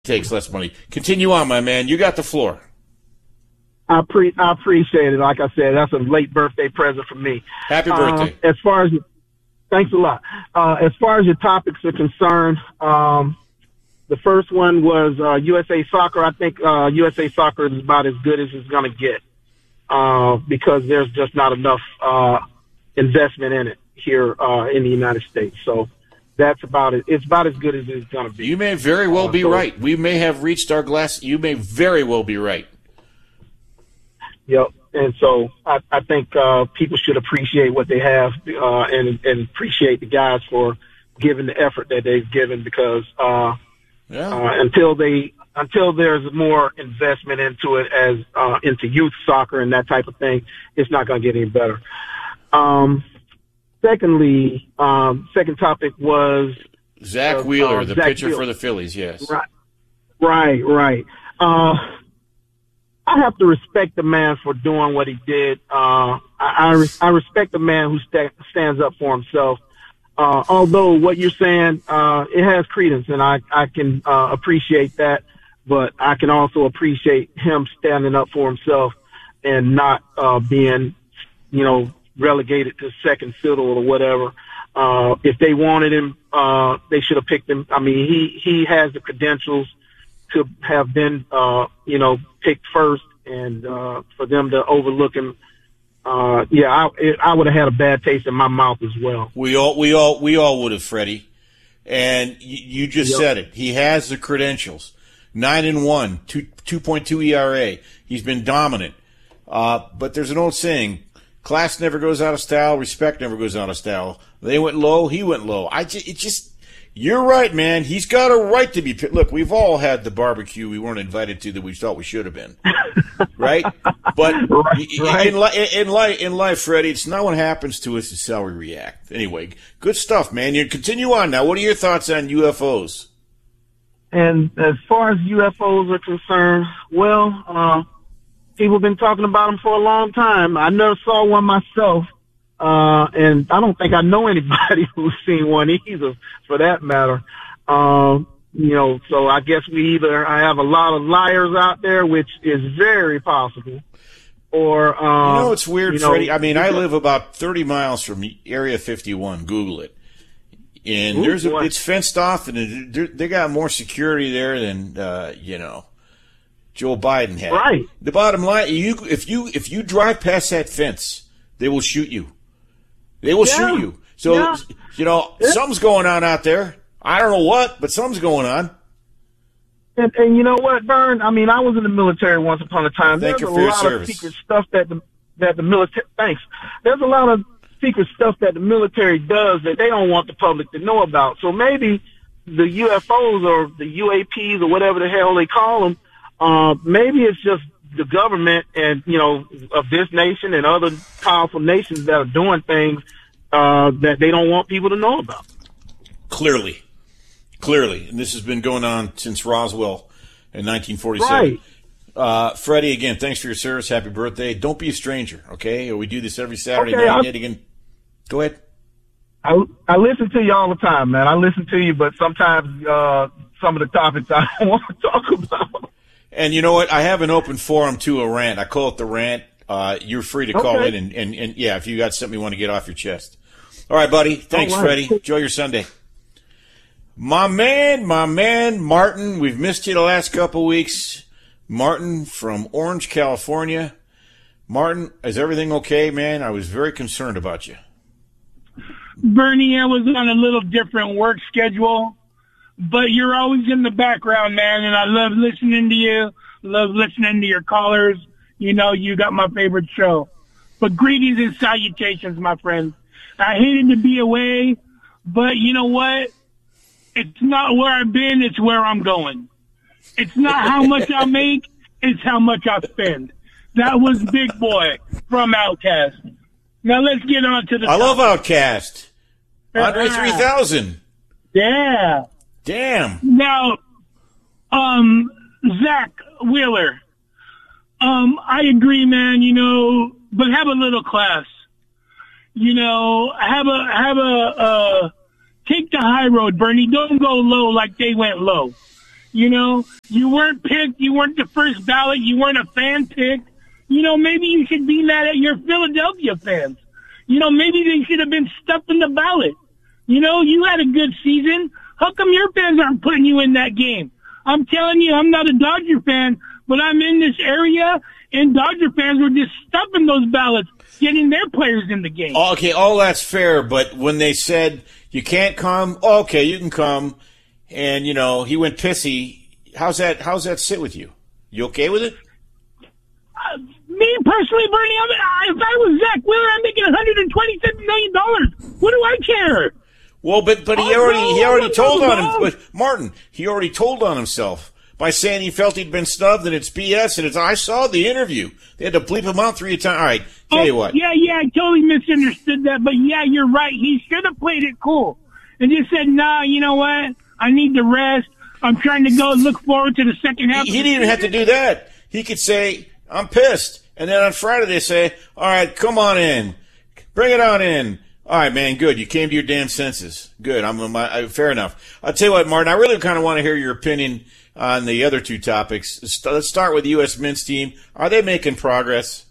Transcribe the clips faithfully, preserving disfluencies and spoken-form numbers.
takes less money. Continue on, my man. You got the floor. I pre I appreciate it. Like I said, that's a late birthday present from me. Happy birthday. Uh, as far as thanks a lot. Uh, as far as your topics are concerned, um, the first one was uh, U S A Soccer. I think uh, U S A Soccer is about as good as it's going to get uh, because there's just not enough uh, investment in it here uh, in the United States. So that's about it. It's about as good as it's going to be. You may very well uh, be so, right. We may have reached our glass. You may very well be right. Yep. And so I, I think uh, people should appreciate what they have uh, and, and appreciate the guys for giving the effort that they've given because uh, yeah. uh, until they until there's more investment into it as uh, into youth soccer and that type of thing, it's not going to get any better. Um, secondly, um, second topic was Zach uh, Wheeler, uh, the Zach pitcher Wheeler. for the Phillies. Yes. Right. Right. Right. Uh, I have to respect the man for doing what he did. Uh, I, I, I respect the man who st- stands up for himself. Uh, although what you're saying, uh, it has credence and I, I can, uh, appreciate that, but I can also appreciate him standing up for himself and not, uh, being, you know, relegated to second fiddle or whatever. Uh, if they wanted him, uh, they should have picked him. I mean, he, he has the credentials to have been, uh, you know, picked first and, uh, for them to overlook him. Uh, yeah, I, it, I would have had a bad taste in my mouth as well. We all, we all, we all would have, Freddie. And you, you just yep. said it. He has the credentials. Nine and one, two, two point two E R A. He's been dominant. Uh, but there's an old saying, class never goes out of style, respect never goes out of style. They went low, he went low. I just, it just, you're right, man. He's got a right to be. Look, we've all had the barbecue we weren't invited to that we thought we should have been, right? But right, right. In, li- in life, in life, Freddie, it's not what happens to us; it's how we react. Anyway, good stuff, man. You continue on now. What are your thoughts on U F Os? And as far as U F Os are concerned, well, uh, people have been talking about them for a long time. I never saw one myself. Uh, and I don't think I know anybody who's seen one either, for that matter. Um, you know, so I guess we either have a lot of liars out there, which is very possible, or um, you know, it's weird, you know, Freddie. I mean, I live about thirty miles from Area fifty-one. Google it, and Ooh, there's a, boy. it's fenced off, and they got more security there than uh, you know Joe Biden had. Right. The bottom line, you if you if you drive past that fence, they will shoot you. They will yeah. shoot you. So, yeah. you know, yeah. something's going on out there. I don't know what, but something's going on. And, and you know what, Vern? I mean, I was in the military once upon a time. Thank There's you a for your lot service. of secret stuff that the that the military. Thanks. There's a lot of secret stuff that the military does that they don't want the public to know about. So maybe the U F Os or the U A Ps or whatever the hell they call them, uh, maybe it's just the government and, you know, of this nation and other powerful nations that are doing things uh, that they don't want people to know about. Clearly. Clearly. And this has been going on since Roswell in nineteen forty-seven. Right. Uh, Freddie, again, thanks for your service. Happy birthday. Don't be a stranger, okay? We do this every Saturday okay, night. I'll, Again, go ahead. I, I listen to you all the time, man. I listen to you, but sometimes uh, some of the topics I don't want to talk about. And you know what? I have an open forum to a rant. I call it the rant. Uh, you're free to call okay. in and, and, and, yeah, if you got something you want to get off your chest. All right, buddy. Thanks, right. Freddie. Enjoy your Sunday. My man, my man, Martin. We've missed you the last couple weeks. Martin from Orange, California. Martin, is everything okay, man? I was very concerned about you. Bernie, I was on a little different work schedule, but you're always in the background, man, and I love listening to you, love listening to your callers. You know, you got my favorite show. But greetings and salutations, my friends. I hated to be away, but you know what? It's not where I've been, it's where I'm going. It's not how much I make, it's how much I spend. That was Big Boy from Outkast. Now let's get on to the I topic. love Outkast. Andre three thousand. Yeah. Damn. Now, um, Zach Wheeler, um, I agree, man, you know, but have a little class. You know, have a, have a, uh, take the high road, Bernie. Don't go low like they went low. You know, you weren't picked. You weren't the first ballot. You weren't a fan pick. You know, maybe you should be mad at your Philadelphia fans. You know, maybe they should have been stuffed in the ballot. You know, you had a good season. How come your fans aren't putting you in that game? I'm telling you, I'm not a Dodger fan, but I'm in this area, and Dodger fans were just stuffing those ballots, getting their players in the game. Okay, all that's fair, but when they said you can't come, oh, okay, you can come, and, you know, he went pissy, how's that How's that sit with you? You okay with it? Uh, me personally, Bernie, I'm, I, if I was Zach Wheeler, I'm making one hundred twenty-seven million dollars. What do I care? Well, but but he oh, already no, he already told on him. no. But Martin, he already told on himself by saying he felt he'd been snubbed and it's B S. And it's I saw the interview. They had to bleep him out three times. All right, tell oh, you what. Yeah, yeah, I totally misunderstood that. But yeah, you're right. He should have played it cool and just said, "Nah, you know what? I need to rest. I'm trying to go look forward to the second half." He, he didn't even have to do that. He could say, "I'm pissed," and then on Friday they say, "All right, come on in, bring it on in." All right, man, good. You came to your damn senses. Good. I'm, I'm I, fair enough. I'll tell you what, Martin, I really kind of want to hear your opinion on the other two topics. Let's start with the U S men's team. Are they making progress?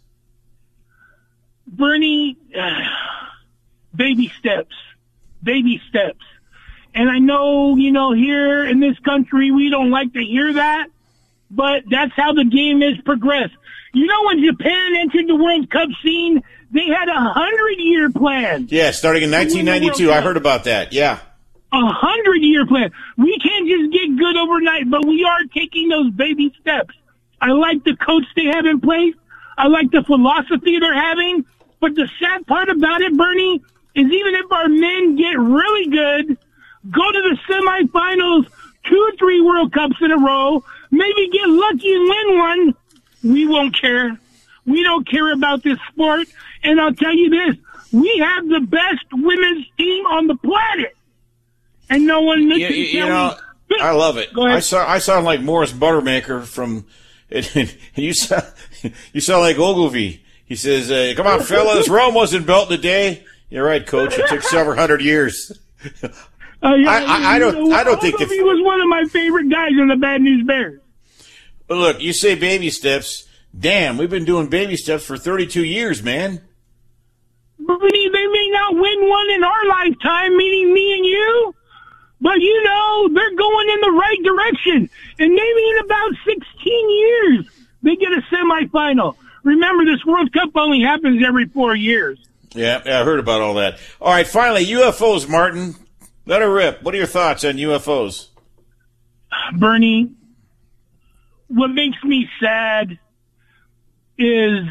Bernie, uh, baby steps, baby steps. And I know, you know, here in this country, we don't like to hear that, but that's how the game is progressed. You know, when Japan entered the World Cup scene, they had a hundred-year plan. Yeah, starting in nineteen ninety-two. I heard about that. Yeah. A hundred-year plan. We can't just get good overnight, but we are taking those baby steps. I like the coach they have in place. I like the philosophy they're having. But the sad part about it, Bernie, is even if our men get really good, go to the semifinals, two or three World Cups in a row, maybe get lucky and win one, we won't care. We don't care about this sport. And I'll tell you this, we have the best women's team on the planet. And no one you, you, you know, me. I love it. Go ahead. I saw I sound like Morris Buttermaker from and, and you sound you sound like Ogilvy. He says, uh, "Come on, fellas, Rome wasn't built in a day." You're right, Coach. It took several hundred years. Uh, yeah, I, I, I don't. know, I don't think he was one of my favorite guys in the Bad News Bears. But look, you say baby steps. Damn, we've been doing baby steps for thirty-two years, man. Bernie, they may not win one in our lifetime, meaning me and you, but you know they're going in the right direction. And maybe in about sixteen years, they get a semifinal. Remember, this World Cup only happens every four years. Yeah, yeah, I heard about all that. All right, finally, U F Os, Martin. Let her rip. What are your thoughts on U F Os? Bernie, what makes me sad is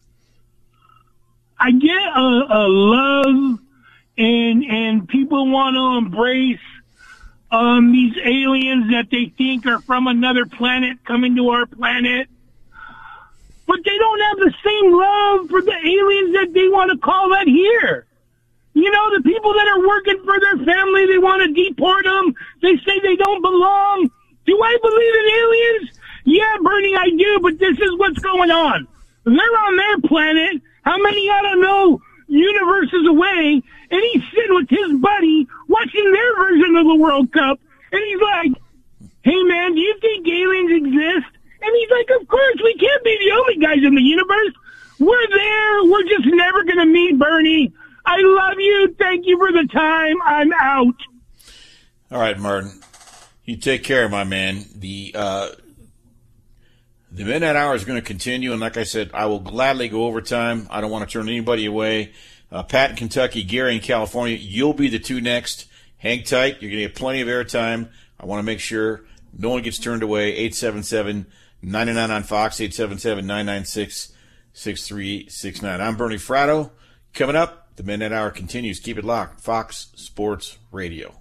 I get a, a love and and people want to embrace um, these aliens that they think are from another planet coming to our planet. But they don't have the same love for the aliens that they want to call that here. You know, the people that are working for their family, they want to deport them. They say they don't belong. Do I believe in aliens? Yeah, Bernie, I do, but this is what's going on. They're on their planet. How many, I don't know, universes away, and he's sitting with his buddy watching their version of the World Cup, and he's like, "Hey, man, do you think aliens exist?" And he's like, "Of course, we can't be the only guys in the universe. We're there. We're just never going to meet, Bernie. I love you. Thank you for the time. I'm out." All right, Martin. You take care, my man. The uh, the Midnight Hour is going to continue, and like I said, I will gladly go overtime. I don't want to turn anybody away. Uh, Pat in Kentucky, Gary in California, you'll be the two next. Hang tight. You're going to get plenty of airtime. I want to make sure no one gets turned away. eight seven seven, nine nine on Fox, eight seven seven, nine nine six, six three six nine. I'm Bernie Fratto. Coming up, the Midnight Hour continues. Keep it locked. Fox Sports Radio.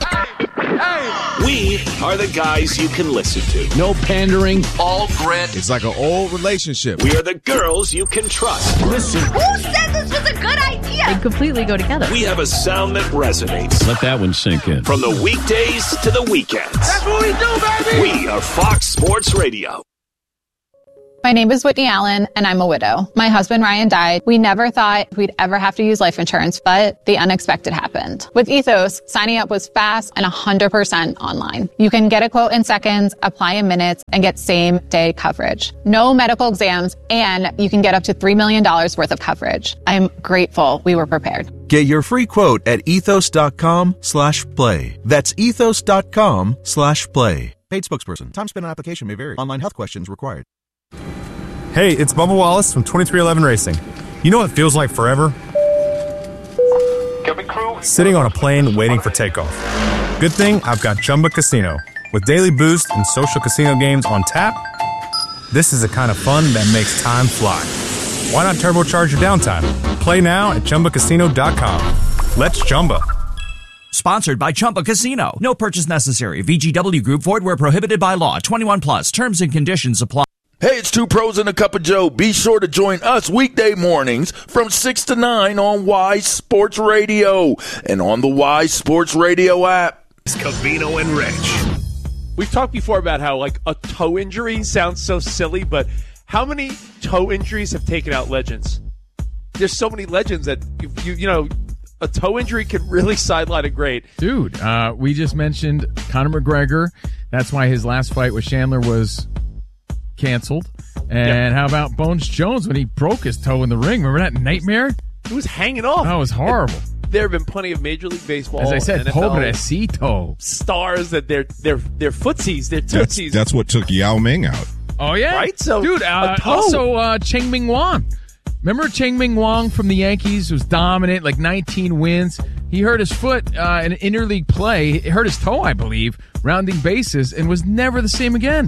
We are the guys you can listen to. No pandering. All grit. It's like an old relationship. We are the girls you can trust. Listen. Who said this was a good idea? They completely go together. We have a sound that resonates. Let that one sink in. From the weekdays to the weekends. That's what we do, baby! We are Fox Sports Radio. My name is Whitney Allen, and I'm a widow. My husband, Ryan, died. We never thought we'd ever have to use life insurance, but the unexpected happened. With Ethos, signing up was fast and one hundred percent online. You can get a quote in seconds, apply in minutes, and get same-day coverage. No medical exams, and you can get up to three million dollars worth of coverage. I'm grateful we were prepared. Get your free quote at ethos.com slash play. That's ethos.com slash play. Paid spokesperson. Time spent on application may vary. Online health questions required. Hey, it's Bubba Wallace from twenty-three eleven Racing. You know what feels like forever? Sitting on a plane waiting for takeoff. Good thing I've got Chumba Casino. With daily boost and social casino games on tap, this is the kind of fun that makes time fly. Why not turbocharge your downtime? Play now at Chumba Casino dot com. Let's Chumba. Sponsored by Chumba Casino. No purchase necessary. V G W Group. Void where prohibited by law. twenty-one plus. Terms and conditions apply. Hey, it's Two Pros and a Cup of Joe. Be sure to join us weekday mornings from six to nine on Wise Sports Radio and on the Wise Sports Radio app. It's Covino and Rich. We've talked before about how, like, a toe injury sounds so silly, but how many toe injuries have taken out legends? There's so many legends that, you, you, you know, a toe injury can really sideline a great. Dude, uh, we just mentioned Conor McGregor. That's why his last fight with Chandler was canceled. And yep. How about Bones Jones when he broke his toe in the ring? Remember that nightmare? It was hanging off. That was horrible. And there have been plenty of Major League Baseball, as I said, pobrecito stars that they're they're they're footsies, they're tootsies. That's, that's what took Yao Ming out. Oh yeah, right. So, dude, uh, also uh, Cheng Ming Wang. Remember Cheng Ming Wang from the Yankees was dominant, like nineteen wins. He hurt his foot uh, in an interleague play. He hurt his toe, I believe, rounding bases, and was never the same again.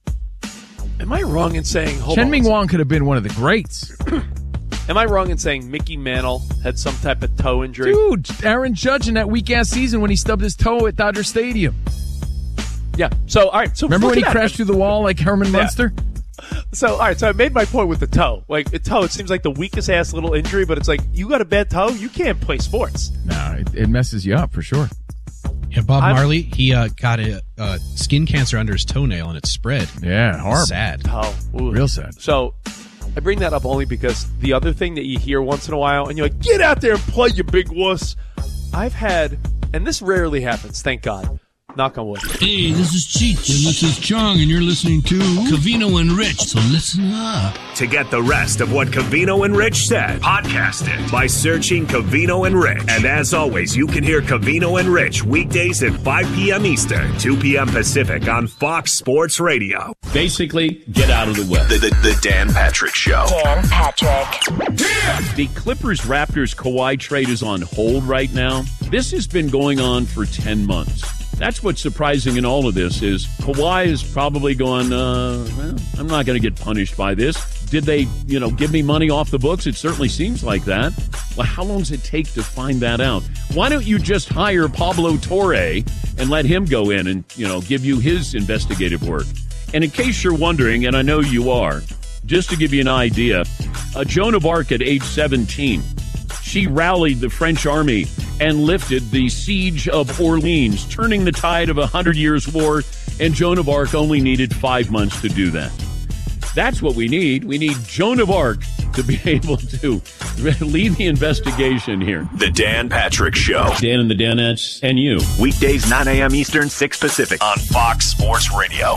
Am I wrong in saying Chen Ming Wang could have been one of the greats? Am I wrong in saying Mickey Mantle had some type of toe injury? Dude, Aaron Judge in that weak-ass season when he stubbed his toe at Dodger Stadium. Yeah. So, all right. So remember when he that, crashed through the wall like Herman yeah. Munster? So, all right. So I made my point with the toe. Like, the toe, it seems like the weakest-ass little injury, but it's like, you got a bad toe, you can't play sports. No, it, it messes you up for sure. Yeah, Bob I'm, Marley, he uh, got a uh, skin cancer under his toenail, and it spread. Yeah, horrible. Sad. Oh, ooh. Real sad. So I bring that up only because the other thing that you hear once in a while, and you're like, get out there and play, you big wuss. I've had, and this rarely happens, thank God. Knock on wood. Hey, this is Cheech, and this is Chong, and you're listening to Covino and Rich, so listen up. To get the rest of what Covino and Rich said, podcast it by searching Covino and Rich. And as always, you can hear Covino and Rich weekdays at five p.m. Eastern, two p.m. Pacific on Fox Sports Radio. Basically, get out of the way. The, the, the Dan Patrick Show. Dan Patrick. Yeah! The Clippers-Raptors Kawhi trade is on hold right now. This has been going on for ten months. That's what's surprising in all of this is Kawhi is probably going, uh, well, I'm not going to get punished by this. Did they, you know, give me money off the books? It certainly seems like that. Well, how long does it take to find that out? Why don't you just hire Pablo Torre and let him go in and, you know, give you his investigative work? And in case you're wondering, and I know you are, just to give you an idea, uh, Joan of Arc at age seventeen, she rallied the French army and lifted the siege of Orleans, turning the tide of a Hundred Years' War, and Joan of Arc only needed five months to do that. That's what we need. We need Joan of Arc to be able to lead the investigation here. The Dan Patrick Show. Dan and the Danettes and you. Weekdays, nine a.m. Eastern, six Pacific on Fox Sports Radio.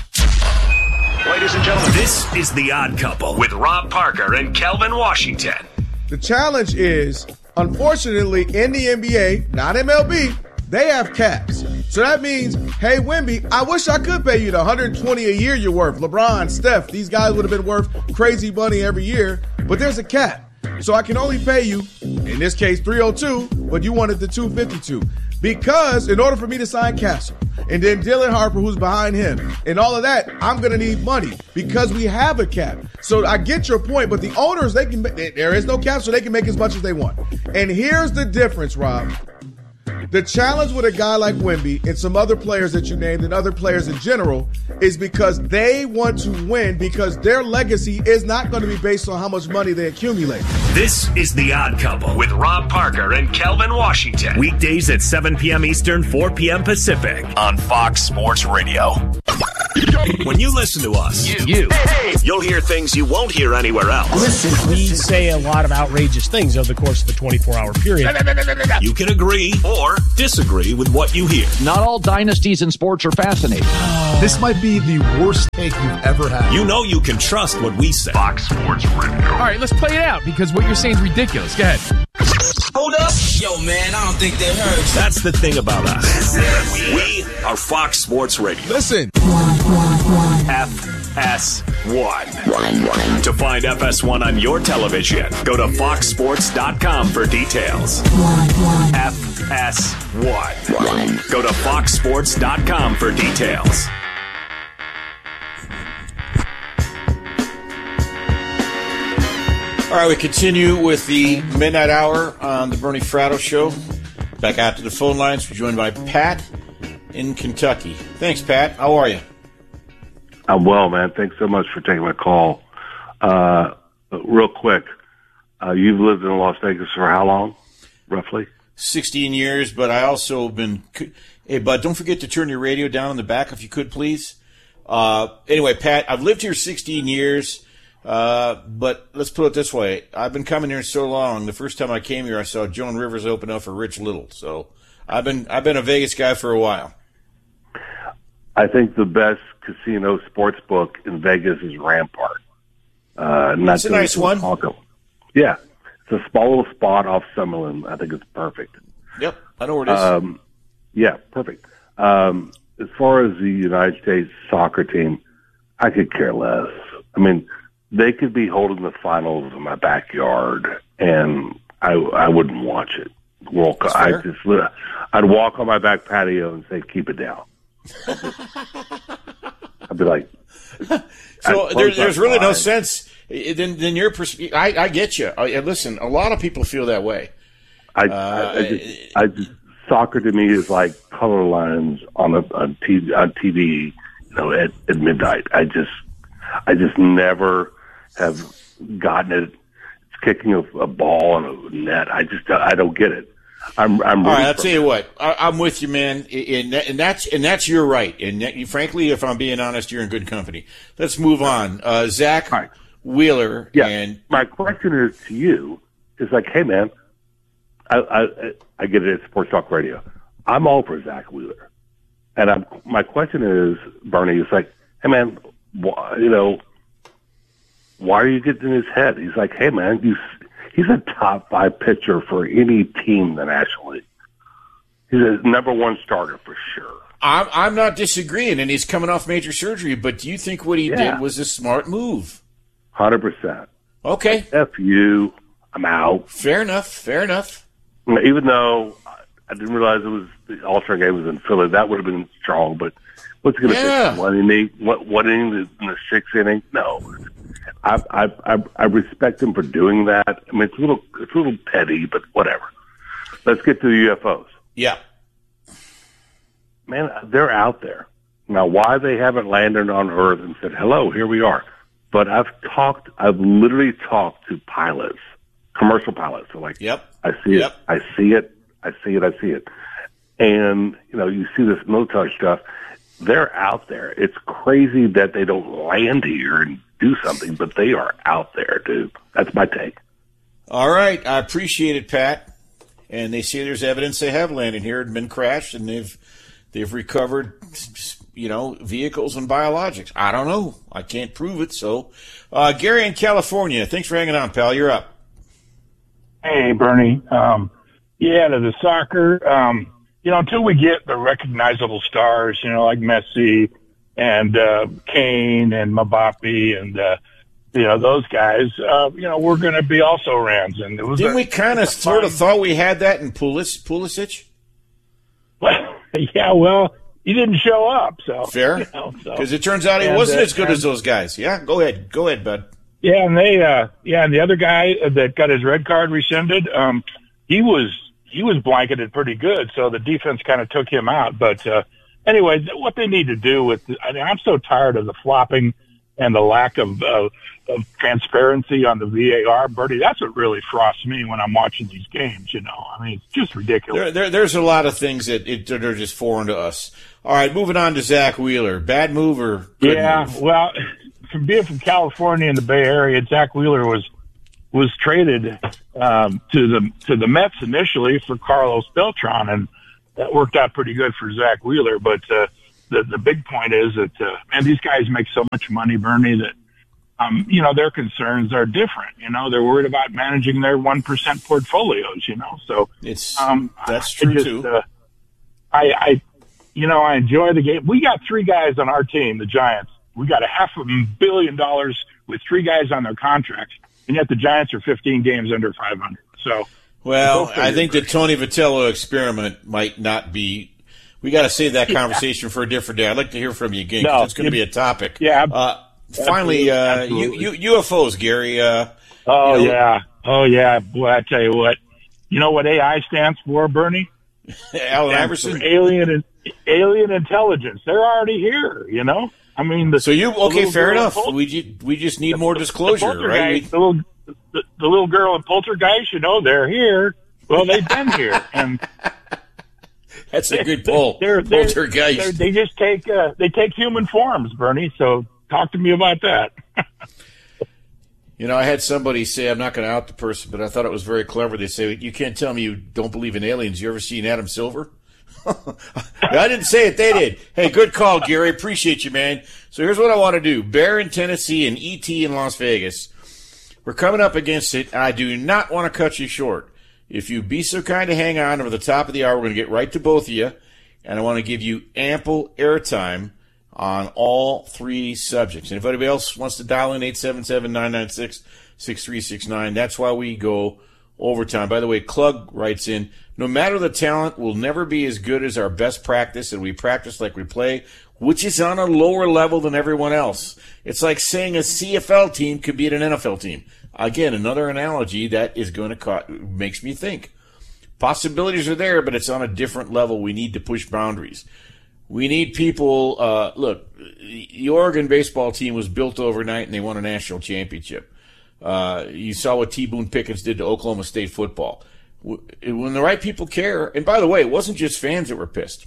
Ladies and gentlemen, this is The Odd Couple with Rob Parker and Kelvin Washington. The challenge is, unfortunately, in the N B A, not M L B, they have caps. So that means, hey, Wemby, I wish I could pay you the one hundred twenty a year you're worth. LeBron, Steph, these guys would have been worth crazy money every year, but there's a cap. So I can only pay you, in this case, three oh two, but you wanted the two fifty-two. Because in order for me to sign Castle, and then Dylan Harper, who's behind him, and all of that, I'm going to need money because we have a cap. So I get your point, but the owners, they can, there is no cap, so they can make as much as they want. And here's the difference, Rob. The challenge with a guy like Wemby and some other players that you named and other players in general is because they want to win because their legacy is not going to be based on how much money they accumulate. This is The Odd Couple with Rob Parker and Kelvin Washington. Weekdays at seven p.m. Eastern, four p.m. Pacific on Fox Sports Radio. When you listen to us, you, you, you'll hear things you won't hear anywhere else. Listen, we say a lot of outrageous things over the course of the twenty-four hour period. You can agree or disagree with what you hear. Not all dynasties in sports are fascinating. This might be the worst take you've ever had. You know you can trust what we say. Fox Sports Radio. All right, let's play it out because what you're saying is ridiculous. Go ahead. Hold up. Yo, man, I don't think that hurts. That's the thing about us. We are Fox Sports Radio. Listen. F S one. To find F S one on your television, go to fox sports dot com for details. F S one. Go to fox sports dot com for details. All right, we continue with the Midnight Hour on the Bernie Fratto Show. Back out to the phone lines. We're joined by Pat in Kentucky. Thanks, Pat. How are you? I'm well, man. Thanks so much for taking my call. Uh, real quick, uh, you've lived in Las Vegas for how long, roughly? sixteen years, but I also been... Hey, bud, don't forget to turn your radio down in the back if you could, please. Uh, anyway, Pat, I've lived here sixteen years. Uh, but let's put it this way. I've been coming here so long. The first time I came here, I saw Joan Rivers open up for Rich Little. So I've been, I've been a Vegas guy for a while. I think the best casino sports book in Vegas is Rampart. Uh, That's a nice one. Taco. Yeah. It's a small little spot off Summerlin. I think it's perfect. Yep. I know where it is. Um, yeah, perfect. Um, as far as the United States soccer team, I could care less. I mean, they could be holding the finals in my backyard, and I I wouldn't watch it. World Cup. I just I'd walk on my back patio and say, "Keep it down." I'd be like, so there, there's really no sense. Then, then your perspective. I, I get you. I, listen, a lot of people feel that way. I, uh, I, I, just, I just soccer to me is like color lines on a on T V, on T V, you know, at, at midnight. I just I just never have gotten it. It's kicking a, a ball on a net. I just I don't get it. I'm. I'm All right, I'll tell you what. I, I'm with you, man. And, and that's and that's your right. And that, frankly, if I'm being honest, you're in good company. Let's move on. Uh, Zach right. Wheeler. Yeah. And my question is to you: is like, hey, man, I I, I get it at Sports Talk Radio. I'm all for Zach Wheeler, and I'm. My question is, Bernie, is like, hey, man, why, you know. Why are you getting in his head? He's like, hey, man, you, he's a top five pitcher for any team in the National League. He's a number one starter for sure. I'm, I'm not disagreeing, and he's coming off major surgery, but do you think what he Yeah. did was a smart move? one hundred percent. Okay. F you. I'm out. Fair enough. Fair enough. Even though I didn't realize it was the All-Star game was in Philly, that would have been strong, but what's going to Yeah. pitch? One inning? What, one inning in the sixth inning? No. I, I I I respect him for doing that. I mean, it's a little it's a little petty, but whatever. Let's get to the U F Os. Yeah, man, they're out there now. Why they haven't landed on Earth and said hello? Here we are. But I've talked. I've literally talked to pilots, commercial pilots. So like, yep, I see yep. it. I see it. I see it. I see it. And you know, you see this military stuff. They're out there. It's crazy that they don't land here and do something, but they are out there, dude. That's my take. All right. I appreciate it, Pat. And they say there's evidence they have landed here and been crashed, and they've they've recovered, you know, vehicles and biologics. I don't know. I can't prove it. So, uh, Gary in California, thanks for hanging on, pal. You're up. Hey, Bernie. Um, yeah, to the soccer. Um, you know, until we get the recognizable stars, you know, like Messi and uh, Kane and Mbappe and, uh, you know, those guys, uh, you know, we're going to be also Rams. And it was Didn't a, we kind of sort of thought we had that in Pulis, Pulisic? Well, yeah, well, he didn't show up. So Fair. Because you know, so. it turns out he and, wasn't uh, as good and, as those guys. Yeah, go ahead. Go ahead, bud. Yeah, and they, uh, yeah, and the other guy that got his red card rescinded, um, he was, he was blanketed pretty good. So the defense kind of took him out. But, uh, anyway, what they need to do with, I mean, I'm so tired of the flopping and the lack of, uh, of transparency on the V A R, Bertie, that's what really frosts me when I'm watching these games, you know. I mean, it's just ridiculous. There, there, there's a lot of things that, it, that are just foreign to us. All right, moving on to Zach Wheeler. Bad move or good Yeah, move? well, from being from California in the Bay Area, Zach Wheeler was was traded um, to the to the Mets initially for Carlos Beltran, and that worked out pretty good for Zach Wheeler. But uh, the the big point is that uh, man, these guys make so much money, Bernie, that um, you know their concerns are different. You know, they're worried about managing their one percent portfolios. You know, so it's um, that's true just, too. Uh, I, I, you know, I enjoy the game. We got three guys on our team, the Giants. We got a half a billion dollars with three guys on their contracts, and yet the Giants are fifteen games under five hundred. So, well, I think the Tony Vitello experiment might not be. We got to save that conversation yeah. for a different day. I'd like to hear from you again. No, it's going to be a topic. Yeah. Uh, finally, uh, you, you, U F Os, Gary. Uh, oh you know, yeah. Oh yeah. Boy, I tell you what. You know what A I stands for, Bernie? Allen Iverson. Alien and alien intelligence. They're already here. You know. I mean, the, so you okay? Fair enough. Pol- we just, we just need more disclosure, the right? We, the, little, the, the little girl in Poltergeist, you know, they're here. Well, they've been here, and that's a good pull. They're, they're, Poltergeist. They're, they just take uh, they take human forms, Bernie. So talk to me about that. You know, I had somebody say, I'm not going to out the person, but I thought it was very clever. They say, you can't tell me you don't believe in aliens. You ever seen Adam Silver? I didn't say it. They did. Hey, good call, Gary. Appreciate you, man. So here's what I want to do. Bear in Tennessee and E T in Las Vegas. We're coming up against it. I do not want to cut you short. If you be so kind to hang on over the top of the hour, we're going to get right to both of you. And I want to give you ample airtime on all three subjects. And if anybody else wants to dial in, eight seven seven, nine nine six, six three six nine. That's why we go overtime. By the way, Klug writes in, no matter the talent, we'll never be as good as our best practice, and we practice like we play, which is on a lower level than everyone else. It's like saying a C F L team could beat an N F L team. Again, another analogy that is going to co- makes me think. Possibilities are there, but it's on a different level. We need to push boundaries. We need people, uh, look, the Oregon baseball team was built overnight, and they won a national championship. Uh, you saw what T. Boone Pickens did to Oklahoma State football. When the right people care, and by the way, it wasn't just fans that were pissed.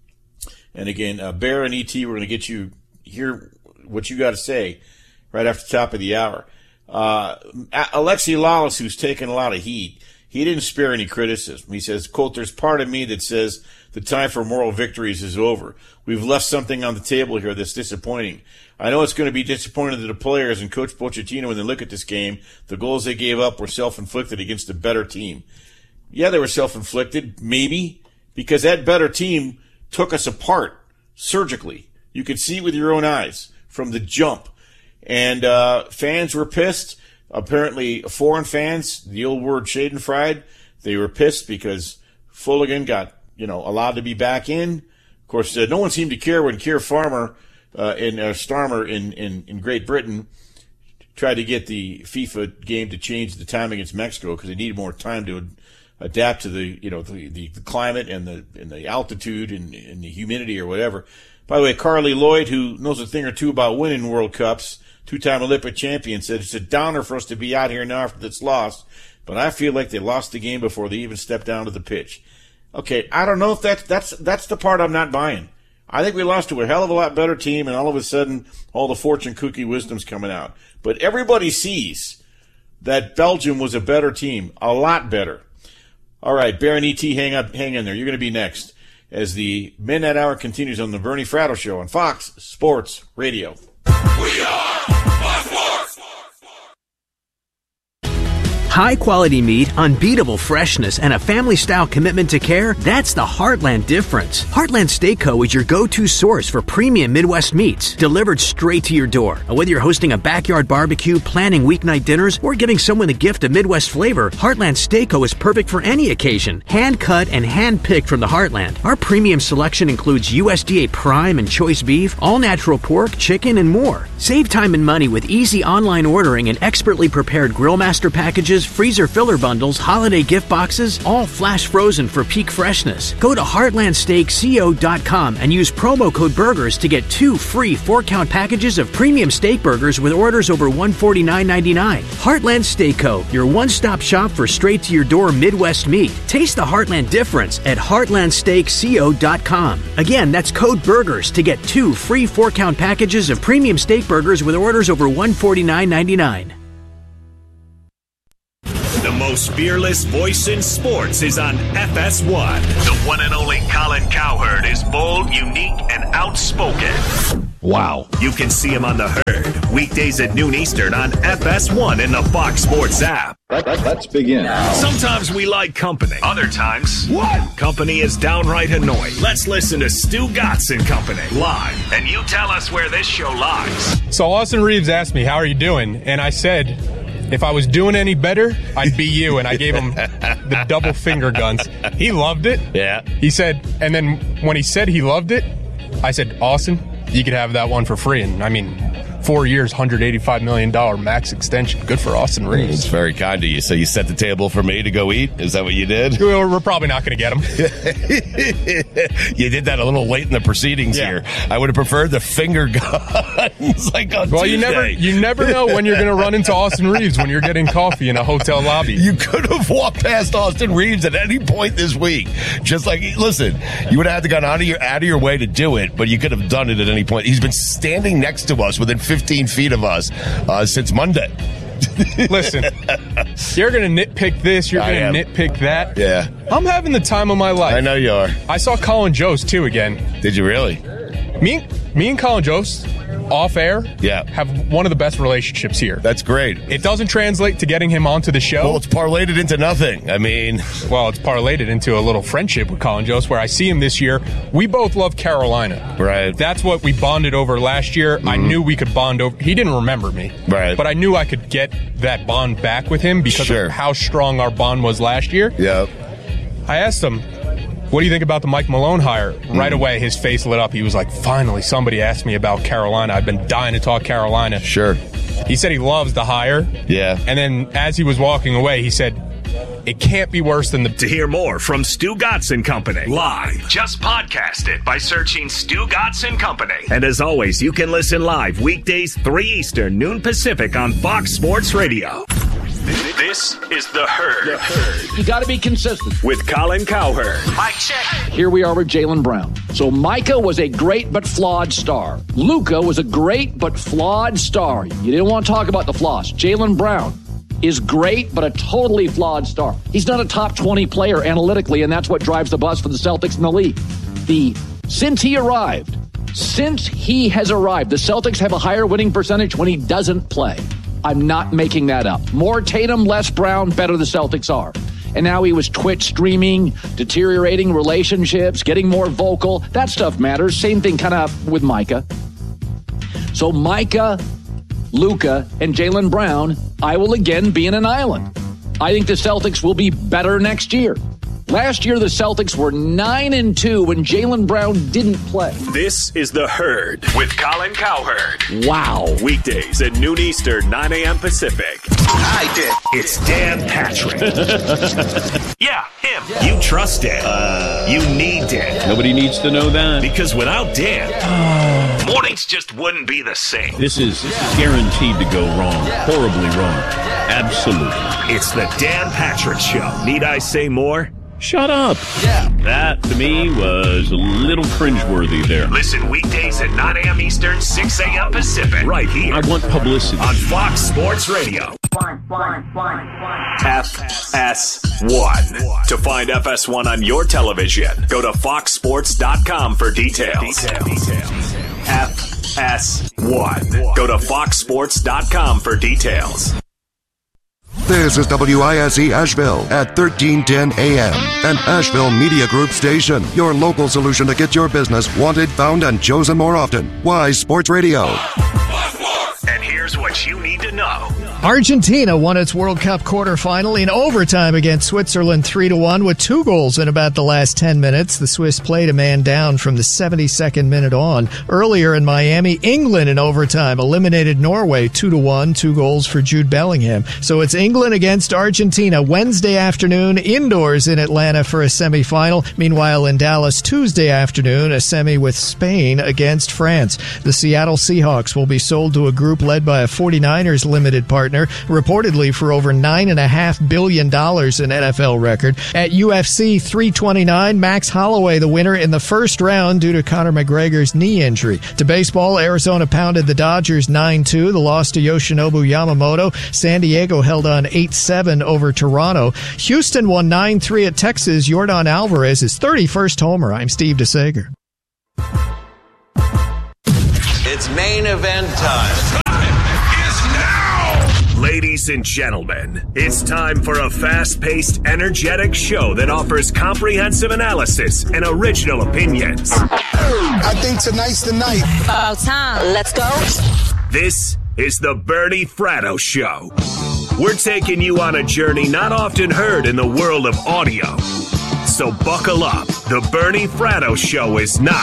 And again, uh, Bear and E T, we're going to get you hear what you got to say right after the top of the hour. Uh, Alexi Lawless, who's taken a lot of heat, he didn't spare any criticism. He says, quote, there's part of me that says the time for moral victories is over. We've left something on the table here that's disappointing. I know it's going to be disappointing to the players and Coach Pochettino when they look at this game. The goals they gave up were self-inflicted against a better team. Yeah, they were self-inflicted, maybe, because that better team took us apart surgically. You could see it with your own eyes from the jump. And uh, fans were pissed. Apparently, foreign fans, the old word schadenfreude, they were pissed because Fulligan got, you know, allowed to be back in. Of course, uh, no one seemed to care when Keir Farmer uh, in uh, Starmer in, in, in Great Britain tried to get the FIFA game to change the time against Mexico because they needed more time to adapt to the, you know, the, the, the climate and the and the altitude and, and the humidity or whatever. By the way, Carly Lloyd, who knows a thing or two about winning World Cups, two-time Olympic champion, said it's a downer for us to be out here now after this loss, but I feel like they lost the game before they even stepped down to the pitch. Okay, I don't know if that's that's that's the part I'm not buying. I think we lost to a hell of a lot better team, and all of a sudden, all the fortune cookie wisdom's coming out. But everybody sees that Belgium was a better team, a lot better. All right, Baron E T, hang up, hang in there. You're going to be next as the Midnight Hour continues on the Bernie Fratto Show on Fox Sports Radio. We are Fox Sports. High-quality meat, unbeatable freshness, and a family-style commitment to care, that's the Heartland difference. Heartland Steak Co. is your go-to source for premium Midwest meats, delivered straight to your door. Whether you're hosting a backyard barbecue, planning weeknight dinners, or giving someone a gift of Midwest flavor, Heartland Steak Co. is perfect for any occasion. Hand-cut and hand-picked from the Heartland. Our premium selection includes U S D A prime and choice beef, all-natural pork, chicken, and more. Save time and money with easy online ordering and expertly prepared Grill Master packages boxes, freezer filler bundles, holiday gift boxes, all flash frozen for peak freshness. Go to heartland steak co dot com and use promo code BURGERS to get two free four-count packages of premium steak burgers with orders over one hundred forty-nine ninety-nine. Heartland Steak Co., your one-stop shop for straight-to-your-door Midwest meat. Taste the Heartland difference at heartland steak co dot com. Again, that's code BURGERS to get two free four-count packages of premium steak burgers with orders over one hundred forty-nine ninety-nine. The most fearless voice in sports is on F S one. The one and only Colin Cowherd is bold, unique, and outspoken. Wow. You can see him on The Herd, weekdays at noon Eastern on F S one in the Fox Sports app. Let, let, let's begin. Sometimes we like company. Other times, what? Company is downright annoying. Let's listen to Stu Gatz and Company live, and you tell us where this show lies. So Austin Reeves asked me, how are you doing? And I said, if I was doing any better, I'd be you. And I gave him the double finger guns. He loved it. Yeah. He said, and then when he said he loved it, I said, Austin, you could have that one for free. And I mean, four years, one hundred eighty-five million dollars max extension. Good for Austin Reeves. It's very kind of you. So you set the table for me to go eat? Is that what you did? We're, we're probably not going to get him. You did that a little late in the proceedings yeah. here. I would have preferred the finger guns like on Well, Tuesday. you never you never know when you're going to run into Austin Reeves when you're getting coffee in a hotel lobby. You could have walked past Austin Reeves at any point this week. Just like, listen, you would have had to gone out of your, out of your way to do it, but you could have done it at any point. He's been standing next to us within fifteen feet of us uh, since Monday. Listen, you're going to nitpick this, you're going to nitpick that. Yeah. I'm having the time of my life. I know you are. I saw Colin Jost, too, again. Did you really? Me, me and Colin Jost, off air, yeah. have one of the best relationships here. That's great. It doesn't translate to getting him onto the show. Well, it's parlayed it into nothing. I mean... Well, it's parlayed it into a little friendship with Colin Jost, where I see him this year. We both love Carolina. Right. That's what we bonded over last year. Mm-hmm. I knew we could bond over... He didn't remember me. Right. But I knew I could get that bond back with him because sure. of how strong our bond was last year. Yep. I asked him, what do you think about the Mike Malone hire? Mm. Right away, his face lit up. He was like, finally, somebody asked me about Carolina. I've been dying to talk Carolina. Sure. He said he loves the hire. Yeah. And then as he was walking away, he said, it can't be worse than the... To hear more from Stu Gatz and Company live, just podcast it by searching Stu Gatz and Company. And as always, you can listen live weekdays three Eastern, noon Pacific on Fox Sports Radio. This is The Herd. The Herd. You got to be consistent. With Colin Cowherd. Mike check. Here we are with Jaylen Brown. So Micah was a great but flawed star. Luka was a great but flawed star. You didn't want to talk about the flaws. Jaylen Brown is great but a totally flawed star. He's not a top twenty player analytically, and that's what drives the bus for the Celtics in the league. The since he arrived, since he has arrived, the Celtics have a higher winning percentage when he doesn't play. I'm not making that up. More Tatum, less Brown, better the Celtics are. And now he was Twitch streaming, deteriorating relationships, getting more vocal. That stuff matters. Same thing kind of with Micah. So Micah, Luka, and Jaylen Brown, I will again be in an island. I think the Celtics will be better next year. Last year, the Celtics were nine and two when Jaylen Brown didn't play. This is The Herd with Colin Cowherd. Wow. Weekdays at noon Eastern, nine a.m. Pacific. I did. It's Dan Patrick. Yeah, him. Yeah. You trust Dan. Uh, you need Dan. Nobody needs to know that. Because without Dan, mornings just wouldn't be the same. This is guaranteed to go wrong. Horribly wrong. Absolutely. It's the Dan Patrick Show. Need I say more? Shut up. Yeah. That, to me, was a little cringeworthy there. Listen weekdays at nine a.m. Eastern, six a.m. Pacific. Right here. I want publicity. On Fox Sports Radio. F S one. To find F S one on your television, go to fox sports dot com for details. Details. F S one. Go to fox sports dot com for details. This is W I S E Asheville at thirteen ten A M, an Asheville Media Group station. Your local solution to get your business wanted, found, and chosen more often. Wise Sports Radio. And here Here's what you need to know. Argentina won its World Cup quarterfinal in overtime against Switzerland three to one with two goals in about the last ten minutes. The Swiss played a man down from the seventy-second minute on. Earlier in Miami, England in overtime eliminated Norway two to one, two goals for Jude Bellingham. So it's England against Argentina Wednesday afternoon indoors in Atlanta for a semifinal. Meanwhile, in Dallas Tuesday afternoon, a semi with Spain against France. The Seattle Seahawks will be sold to a group led by a forty-niners limited partner, reportedly for over nine point five billion dollars, an N F L record. At U F C three twenty-nine, Max Holloway the winner in the first round due to Conor McGregor's knee injury. To baseball, Arizona pounded the Dodgers nine two. The loss to Yoshinobu Yamamoto. San Diego held on eight seven over Toronto. Houston won nine three at Texas. Yordan Alvarez's thirty-first homer. I'm Steve DeSager. It's main event time. Ladies and gentlemen, it's time for a fast-paced, energetic show that offers comprehensive analysis and original opinions. I think tonight's the night. About time. Let's go. This is the Bernie Fratto Show. We're taking you on a journey not often heard in the world of audio. So buckle up. The Bernie Fratto Show is now.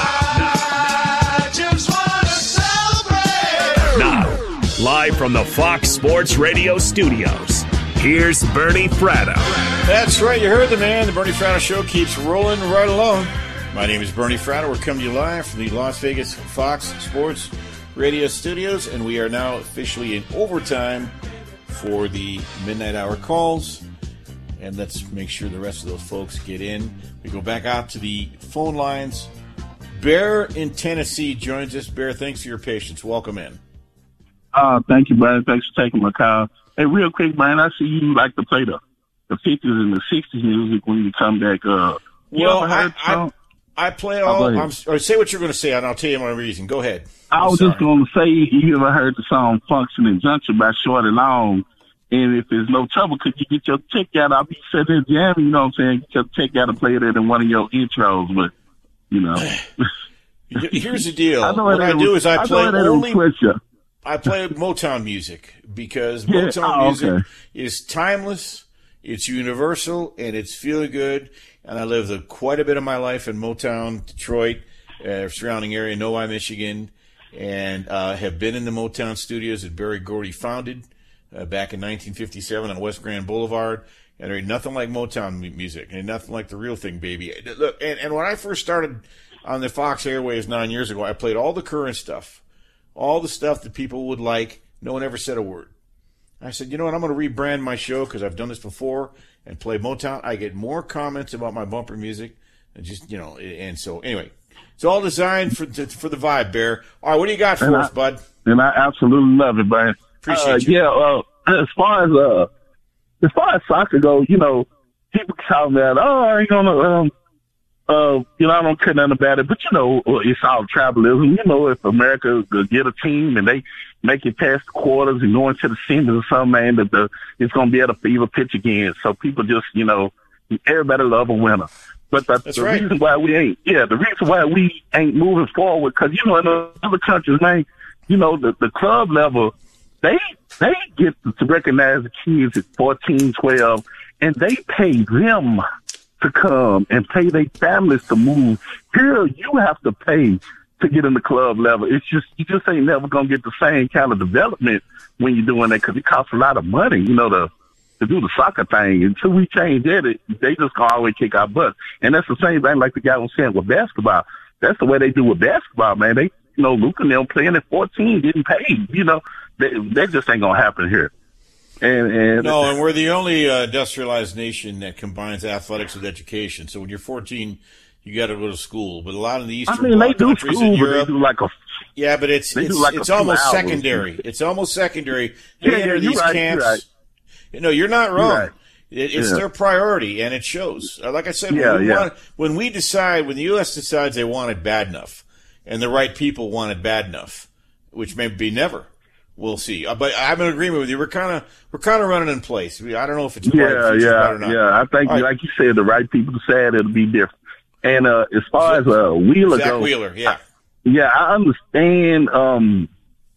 I just wanna celebrate. Now. Live from the Fox Sports Radio studios, here's Bernie Fratto. That's right, you heard the man. The Bernie Fratto Show keeps rolling right along. My name is Bernie Fratto. We're coming to you live from the Las Vegas Fox Sports Radio studios, and we are now officially in overtime for the midnight hour calls. And let's make sure the rest of those folks get in. We go back out to the phone lines. Bear in Tennessee joins us. Bear, thanks for your patience. Welcome in. Uh, thank you, Brian. Thanks for taking my call. Hey, real quick, man, I see you like to play the, the fifties and the sixties music when you come back. Uh, you well, ever heard I, I, I play all. I'm, or say what you're going to say, and I'll tell you my reason. Go ahead. I I'm was sorry. just going to say, you ever heard the song Function and Junction by Shorty Long? And if there's no trouble, could you get your check out? I'll be sitting there jamming, you know what I'm saying? Get your check out and play it in one of your intros, but, you know. Here's the deal. I know what I do is I, I play only. Pressure. I play Motown music because Yeah. Motown Oh, music okay. is timeless, it's universal, and it's feeling good. And I lived a, quite a bit of my life in Motown, Detroit, uh, surrounding area, Novi, Michigan, and uh, have been in the Motown studios that Berry Gordy founded uh, back in nineteen fifty-seven on West Grand Boulevard. And there ain't nothing like Motown mu- music, and nothing like the real thing, baby. Look, and, and when I first started on the Fox Airwaves nine years ago, I played all the current stuff. All the stuff that people would like. No one ever said a word. I said, you know what, I'm going to rebrand my show because I've done this before and play Motown. I get more comments about my bumper music and just, you know, and so anyway, it's all designed for for the vibe, Bear. All right, what do you got for And us, I- bud? And I absolutely love it, Brian. Appreciate uh, you. Yeah, uh, as far as uh, as far as soccer goes, you know, people talk about, oh, I ain't gonna, um, uh, you know, I don't care nothing about it, but you know, it's all tribalism. You know, if America could get a team and they make it past the quarters and go into the semis or something, man, that the it's gonna be at a fever pitch again. So people just, you know, everybody love a winner. But the, That's the right. reason why we ain't, yeah, the reason why we ain't moving forward, because you know, in other countries, man, you know, the the club level, they they get to recognize the kids at fourteen, twelve, and they pay them to come and pay their families to move. Here, you have to pay to get in the club level. It's just, you just ain't never going to get the same kind of development when you're doing that because it costs a lot of money, you know, to, to do the soccer thing. Until we change that, it, they just going to always kick our butt. And that's the same thing like the guy was saying with basketball. That's the way they do with basketball, man. They, you know, Luka and them playing at fourteen, getting paid, you know. They, that just ain't going to happen here. And, and No, and we're the only uh, industrialized nation that combines athletics with education. So when you're fourteen, you got to go to school. But a lot of the Eastern I mean, they Bloc do countries school, in but they Europe, do like a yeah, but it's they it's, do like a it's few almost hours. secondary. It's almost secondary. They Yeah, enter yeah, you're these right, camps. you're right. You know, you're not You're wrong. right. It, it's Yeah. their priority, and it shows. Uh, Like I said, Yeah, when, we yeah. want, when we decide, when the U S decides they want it bad enough, and the right people want it bad enough, which may be never. We'll see. Uh, but I'm in agreement with you. We're kind of we're kind of running in place. We, I don't know if it's Yeah, right, if it's yeah, right or not. yeah. I think, All right. like you said, the right people decide it'll be different. And uh, as far as uh, Wheeler Zach goes, Wheeler, yeah. yeah, I understand. Um,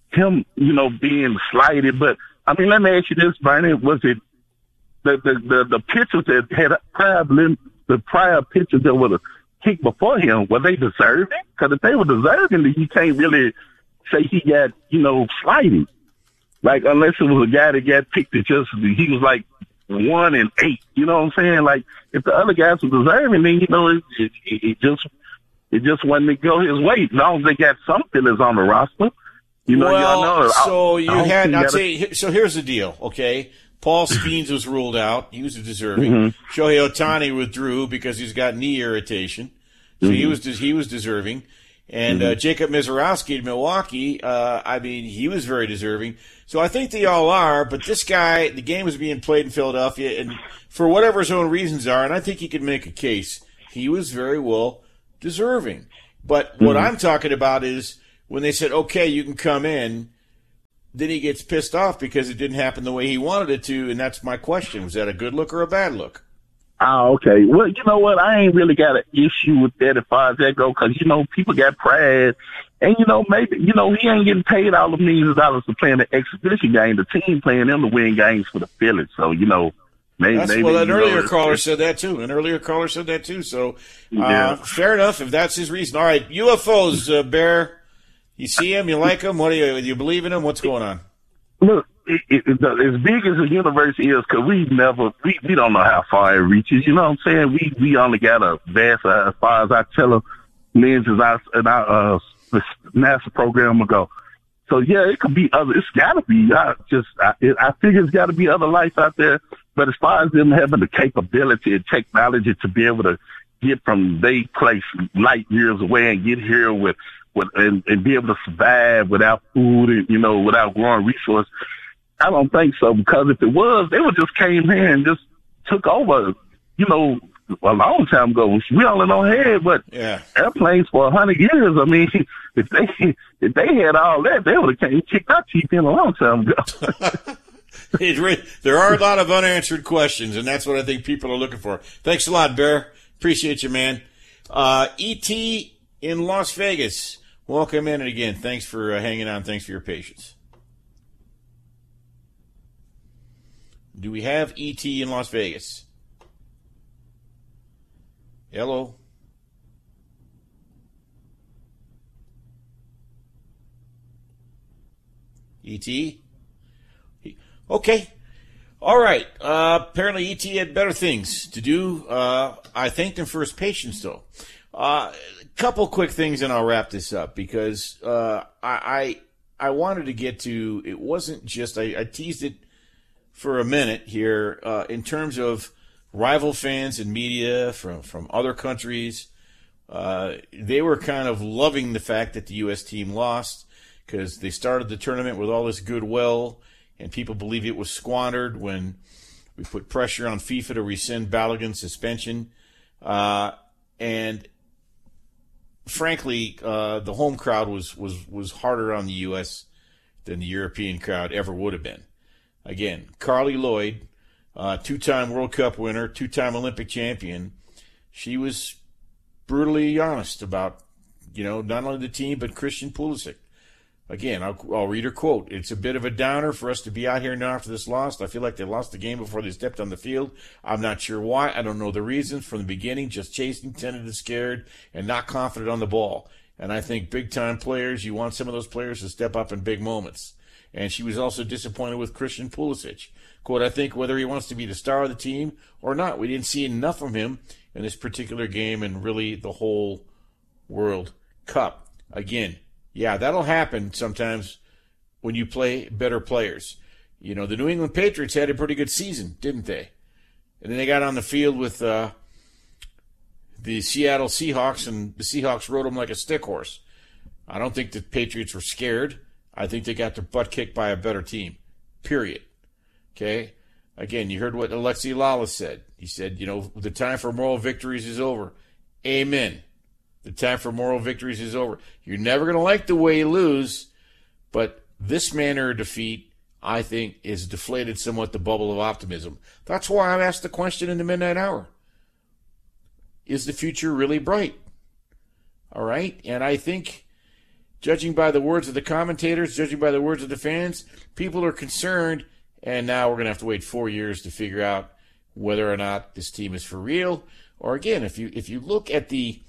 him, you know, being slighted. But I mean, let me ask you this, Bernie: was it the the the, the pitchers that had prior the prior pitchers that were kicked before him? Were they deserving? Because if they were deserving, then you can't really say he got, you know, slighted. Like, unless it was a guy that got picked that just, he was like one and eight, you know what I'm saying? Like, if the other guys were deserving, then, you know, it, it, it just, it just wasn't to go his way. As long as they got some fillers on the roster, you know, well, y'all know. So I, you I had, I'll gotta, tell you, so here's the deal, okay? Paul Skeens was ruled out. He was deserving. Mm-hmm. Shohei Ohtani withdrew because he's got knee irritation. So mm-hmm. he was, he was deserving. And uh, Jacob Mizorowski in Milwaukee, uh, I mean, he was very deserving. So I think they all are, but this guy, the game was being played in Philadelphia, and for whatever his own reasons are, and I think he could make a case, he was very well deserving. But what Mm-hmm. I'm talking about is when they said, okay, you can come in, then he gets pissed off because it didn't happen the way he wanted it to, and that's my question. Was that a good look or a bad look? Oh, okay. Well, you know what? I ain't really got an issue with that as far as that go, because, you know, people got pride. And, you know, maybe, you know, he ain't getting paid all the millions of dollars for playing the exhibition game. The team playing them to win games for the Phillies. So, you know, maybe. That's, maybe well, an you earlier know, caller said that, too. An earlier caller said that, too. So, uh, Yeah. fair enough if that's his reason. All right, U F Os, uh, Bear. You see him? You like him? What do you, do you believe in him? What's going on? Look, it, it, it, as big as the universe is, because we never, we, we don't know how far it reaches. You know what I'm saying? We we only got a vast, uh, as far as our telelenses our, and our uh, the NASA program will go. So, yeah, it could be other, it's got to be, I just, I, it, I figure it's got to be other life out there. But as far as them having the capability and technology to be able to get from their place light years away and get here with, with and, and be able to survive without food and, you know, without growing resources, I don't think so, because if it was, they would just came here and just took over, you know, a long time ago. We only know had what yeah. airplanes for a hundred years. I mean, if they if they had all that, they would have came kicked our teeth in a long time ago. It re- there are a lot of unanswered questions, and that's what I think people are looking for. Thanks a lot, Bear. Appreciate you, man. Uh, E T in Las Vegas. Welcome in, and again, thanks for uh, hanging on. Thanks for your patience. Do we have E T in Las Vegas? Hello? E T? Okay. All right. Uh, apparently E T had better things to do. Uh, I thanked him for his patience, though. A uh, couple quick things, and I'll wrap this up, because uh, I, I I wanted to get to, it wasn't just, I, I teased it for a minute here, uh, in terms of rival fans and media from, from other countries. Uh, they were kind of loving the fact that the U S team lost, because they started the tournament with all this goodwill, and people believe it was squandered when we put pressure on FIFA to rescind Balogun's suspension. Uh, and frankly, uh, the home crowd was, was, was harder on the U S than the European crowd ever would have been. Again, Carly Lloyd, uh, two-time World Cup winner, two-time Olympic champion, she was brutally honest about, you know, not only the team, but Christian Pulisic. Again, I'll, I'll read her quote. It's a bit of a downer for us to be out here now after this loss. I feel like they lost the game before they stepped on the field. I'm not sure why. I don't know the reasons from the beginning. Just chasing, tentative, scared, and not confident on the ball. And I think big-time players, you want some of those players to step up in big moments. And she was also disappointed with Christian Pulisic. Quote, I think whether he wants to be the star of the team or not, we didn't see enough from him in this particular game and really the whole World Cup. Again, yeah, that'll happen sometimes when you play better players. You know, the New England Patriots had a pretty good season, didn't they? And then they got on the field with uh, the Seattle Seahawks, and the Seahawks rode them like a stick horse. I don't think the Patriots were scared. I think they got their butt kicked by a better team, period. Okay? Again, you heard what Alexi Lala said. He said, you know, the time for moral victories is over. Amen. The time for moral victories is over. You're never going to like the way you lose, but this manner of defeat, I think, is deflated somewhat the bubble of optimism. That's why I asked the question in the midnight hour. Is the future really bright? All right? And I think judging by the words of the commentators, judging by the words of the fans, people are concerned, and now we're going to have to wait four years to figure out whether or not this team is for real. Or again, if you if you look at the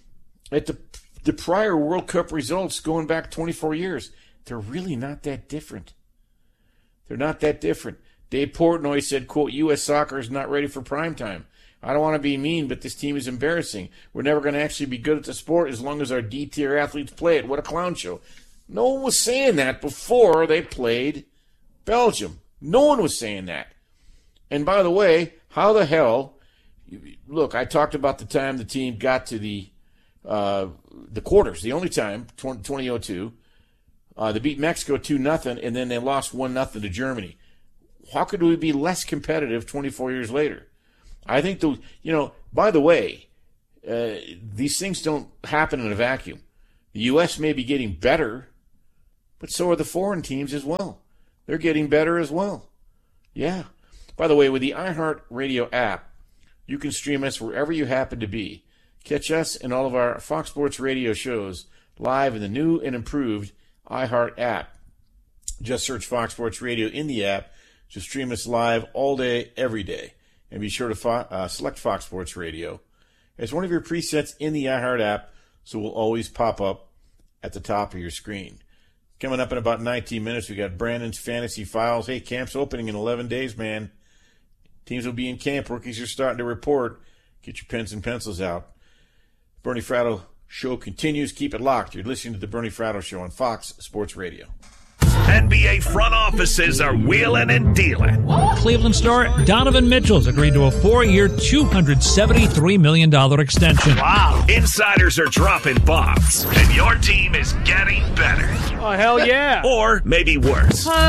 at the the prior World Cup results going back twenty-four years, they're really not that different. They're not that different. Dave Portnoy said, quote, U S soccer is not ready for prime time. I don't want to be mean, but this team is embarrassing. We're never going to actually be good at the sport as long as our D-tier athletes play it. What a clown show. No one was saying that before they played Belgium. No one was saying that. And by the way, how the hell, look, I talked about the time the team got to the uh, the quarters, the only time, twenty oh two. Uh, they beat Mexico two nothing, and then they lost one nothing to Germany. How could we be less competitive twenty-four years later? I think, the, you know, by the way, uh, these things don't happen in a vacuum. The U S may be getting better, but so are the foreign teams as well. They're getting better as well. Yeah. By the way, with the iHeartRadio app, you can stream us wherever you happen to be. Catch us and all of our Fox Sports Radio shows live in the new and improved iHeart app. Just search Fox Sports Radio in the app to stream us live all day, every day. And be sure to fo- uh, select Fox Sports Radio as one of your presets in the iHeart app, so it will always pop up at the top of your screen. Coming up in about nineteen minutes, we got Brandon's Fantasy Files. Hey, camp's opening in eleven days, man. Teams will be in camp. Rookies are starting to report. Get your pens and pencils out. Bernie Fratto Show continues. Keep it locked. You're listening to the Bernie Fratto Show on Fox Sports Radio. N B A front offices are wheeling and dealing. Cleveland star Donovan Mitchell's agreed to a four-year, two hundred seventy-three million dollars extension. Wow. Insiders are dropping bombs, and your team is getting better. Oh, hell yeah. Or maybe worse. We've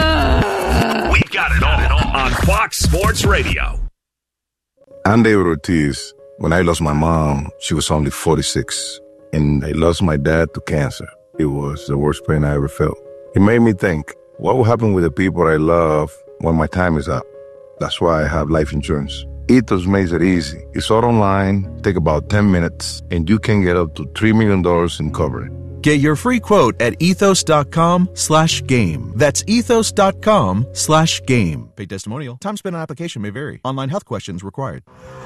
got it all on Fox Sports Radio. I'm David Ortiz. When I lost my mom, she was only forty-six, and I lost my dad to cancer. It was the worst pain I ever felt. It made me think, what will happen with the people I love when my time is up? That's why I have life insurance. Ethos makes it easy. It's all online, take about ten minutes, and you can get up to three million dollars in coverage. Get your free quote at ethos.com slash game. That's ethos.com slash game. Paid testimonial. Time spent on application may vary. Online health questions required.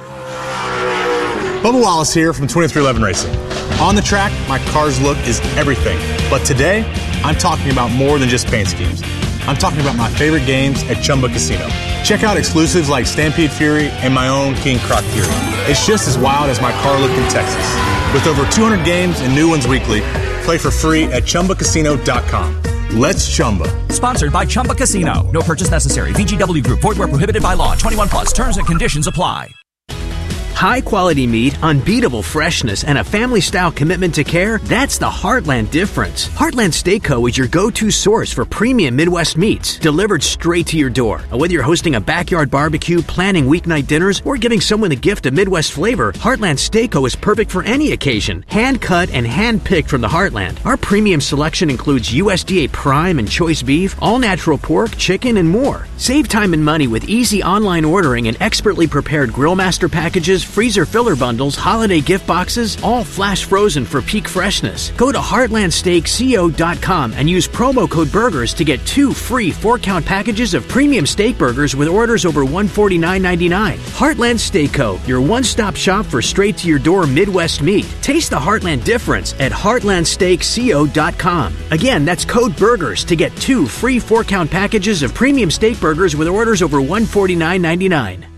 Bubba Wallace here from twenty-three eleven Racing. On the track, my car's look is everything. But today, I'm talking about more than just paint schemes. I'm talking about my favorite games at Chumba Casino. Check out exclusives like Stampede Fury and my own King Croc Fury. It's just as wild as my car look in Texas. With over two hundred games and new ones weekly, play for free at Chumba Casino dot com. Let's Chumba. Sponsored by Chumba Casino. No purchase necessary. V G W Group. Void where prohibited by law. twenty-one plus. Terms and conditions apply. High quality meat, unbeatable freshness, and a family style commitment to care, that's the Heartland difference. Heartland Steak Co. is your go-to source for premium Midwest meats, delivered straight to your door. Whether you're hosting a backyard barbecue, planning weeknight dinners, or giving someone the gift of Midwest flavor, Heartland Steak Co. is perfect for any occasion. Hand cut and hand picked from the Heartland. Our premium selection includes U S D A prime and choice beef, all natural pork, chicken, and more. Save time and money with easy online ordering and expertly prepared Grillmaster packages, freezer filler bundles, holiday gift boxes, all flash frozen for peak freshness. Go to heartland steak co dot com and use promo code BURGERS to get two free four-count packages of premium steak burgers with orders over one hundred forty-nine dollars and ninety-nine cents. Heartland Steak Co., your one-stop shop for straight-to-your-door Midwest meat. Taste the Heartland difference at heartland steak co dot com. Again, that's code BURGERS to get two free four-count packages of premium steak burgers with orders over one hundred forty-nine dollars and ninety-nine cents.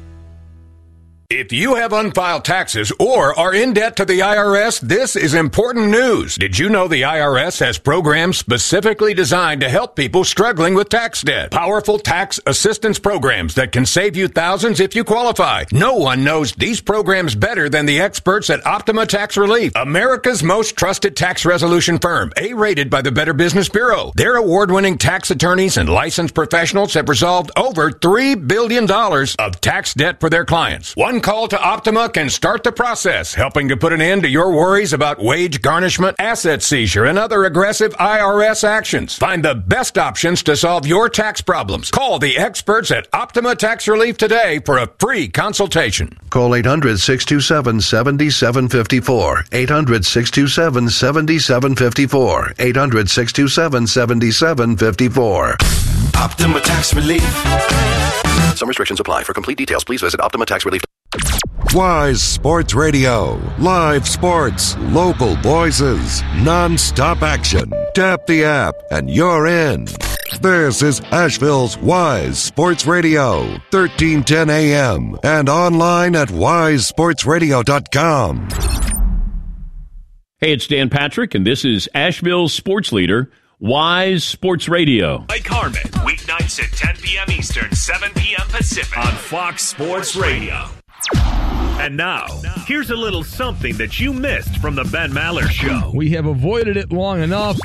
If you have unfiled taxes or are in debt to the I R S, this is important news. Did you know the I R S has programs specifically designed to help people struggling with tax debt? Powerful tax assistance programs that can save you thousands if you qualify. No one knows these programs better than the experts at Optima Tax Relief, America's most trusted tax resolution firm, A-rated by the Better Business Bureau. Their award-winning tax attorneys and licensed professionals have resolved over three billion dollars of tax debt for their clients. One call to Optima can start the process, helping to put an end to your worries about wage garnishment, asset seizure, and other aggressive I R S actions. Find the best options to solve your tax problems. Call the experts at Optima Tax Relief today for a free consultation. Call eight hundred, six two seven, seven seven five four. eight hundred, six two seven, seven seven five four. eight hundred, six two seven, seven seven five four. Optima Tax Relief. Some restrictions apply. For complete details, please visit Optima Tax Relief. Wise Sports Radio. Live sports, local voices, non-stop action. Tap the app and you're in. This is Asheville's Wise Sports Radio, thirteen ten A M and online at wise sports radio dot com. Hey, it's Dan Patrick, and this is Asheville's sports leader, Wise Sports Radio. Mike Harmon, weeknights at ten p.m. Eastern, seven p.m. Pacific on Fox Sports Radio. And now, here's a little something that you missed from the Ben Maller Show. We have avoided it long enough.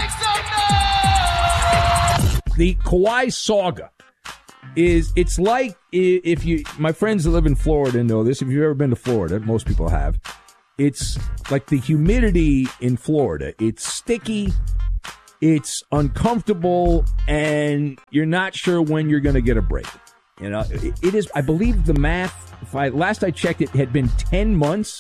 The Kawhi saga is, it's like if you, my friends that live in Florida know this, if you've ever been to Florida, most people have, it's like the humidity in Florida. It's sticky, it's uncomfortable, and you're not sure when you're going to get a break. You know, it, it is, I believe the math, if I, last I checked, it had been ten months.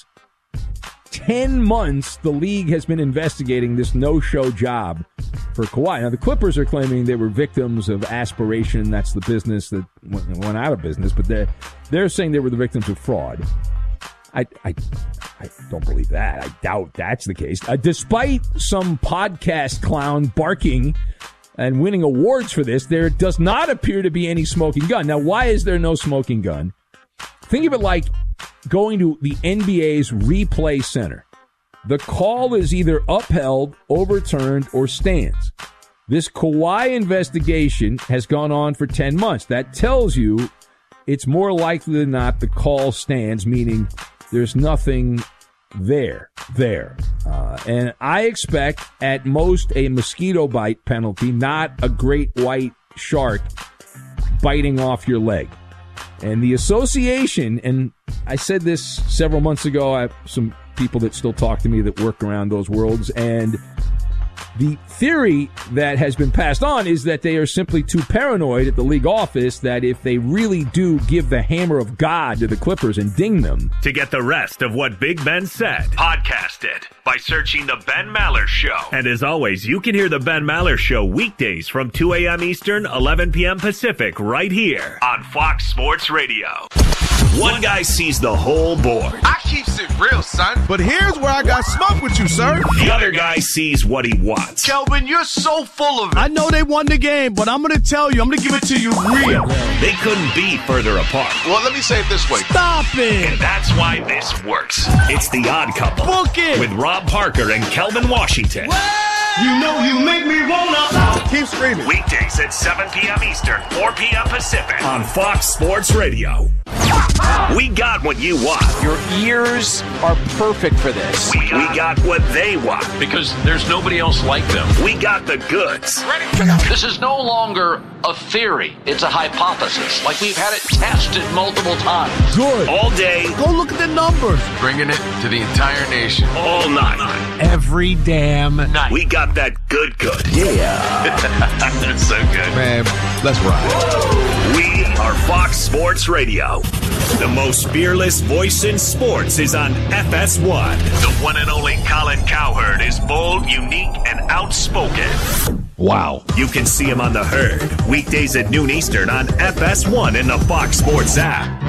ten months the league has been investigating this no-show job for Kawhi. Now, the Clippers are claiming they were victims of aspiration. That's the business that went, went out of business. But they're, they're saying they were the victims of fraud. I, I, I don't believe that. I doubt that's the case. Uh, despite some podcast clown barking and winning awards for this, there does not appear to be any smoking gun. Now, why is there no smoking gun? Think of it like going to the N B A's replay center. The call is either upheld, overturned, or stands. This Kawhi investigation has gone on for ten months. That tells you it's more likely than not the call stands, meaning there's nothing there, there. Uh, and I expect at most a mosquito bite penalty, not a great white shark biting off your leg. And the association, and I said this several months ago, I have some people that still talk to me that work around those worlds, and the theory that has been passed on is that they are simply too paranoid at the league office that if they really do give the hammer of God to the Clippers and ding them. To get the rest of what Big Ben said, podcast it by searching The Ben Maller Show. And as always, you can hear The Ben Maller Show weekdays from two a.m. Eastern, eleven p.m. Pacific, right here on Fox Sports Radio. One guy sees the whole board. I keeps it real, son. But here's where I got smoke with you, sir. The other guy sees what he wants. Kelvin, you're so full of it. I know they won the game, but I'm going to tell you, I'm going to give it to you real. They couldn't be further apart. Well, let me say it this way. Stop it. And that's why this works. It's The Odd Couple. Book it. With Rob Parker and Kelvin Washington. What? You know you make me wanna. Keep screaming. Weekdays at seven p.m. Eastern, four p.m. Pacific on Fox Sports Radio. We got what you want. Your ears are perfect for this. We got, we got what they want. Because there's nobody else like them. We got the goods. This is no longer a theory. It's a hypothesis. Like we've had it tested multiple times. Good. All day. Go look at the numbers. Bringing it to the entire nation. All night. Every damn night. We got that good good. Yeah. That's so good. Man, let's ride. We are Fox Sports Radio. The most fearless voice in sports is on F S one. The one and only Colin Cowherd is bold, unique, and outspoken. Wow. You can see him on The Herd, weekdays at noon Eastern on F S one and the Fox Sports app.